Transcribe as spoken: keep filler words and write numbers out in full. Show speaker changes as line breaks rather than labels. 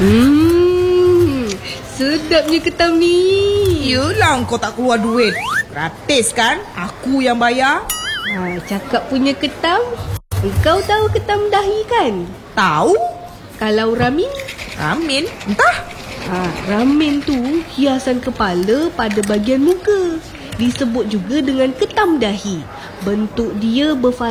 Hmm, sedapnya ketam ni.
Yelah, kau tak keluar duit. Gratis kan? Aku yang bayar.
Ha, cakap punya ketam. Engkau tahu ketam dahi kan?
Tahu?
Kalau ramin?
Ramin? Entah.
Ha, ramin tu hiasan kepala pada bahagian muka. Disebut juga dengan ketam dahi. Bentuk dia bervariasi.